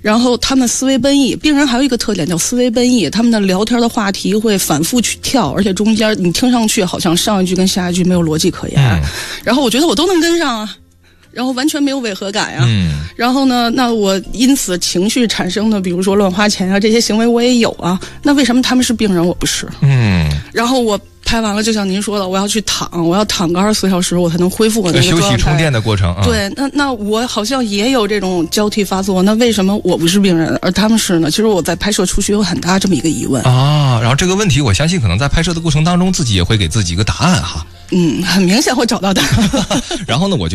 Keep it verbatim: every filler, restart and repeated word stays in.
然后他们思维奔逸，病人还有一个特点叫思维奔逸，他们的聊天的话题会反复去跳，而且中间你听上去好像上一句跟下一句没有逻辑可言。嗯、然后我觉得我都能跟上啊。然后完全没有违和感呀、啊，嗯，然后呢，那我因此情绪产生的，比如说乱花钱啊这些行为我也有啊，那为什么他们是病人我不是？嗯，然后我拍完了，就像您说的，我要去躺，我要躺个二十四小时，我才能恢复我那个休息充电的过程。啊、 对，那那我好像也有这种交替发作，那为什么我不是病人，而他们是呢？其实我在拍摄初期有很大这么一个疑问啊。然后这个问题，我相信可能在拍摄的过程当中，自己也会给自己一个答案哈。 嗯，很明显会找到答案。 然后呢，我觉得。